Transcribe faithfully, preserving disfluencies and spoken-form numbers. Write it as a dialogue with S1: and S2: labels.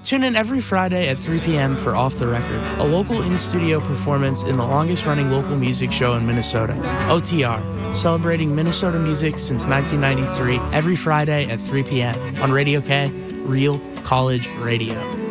S1: Tune in every Friday at three p.m. for Off the Record, a local in-studio performance in the longest-running local music show in Minnesota, O T R, celebrating Minnesota music since nineteen ninety-three, every Friday at three p.m. on Radio K, Real College Radio.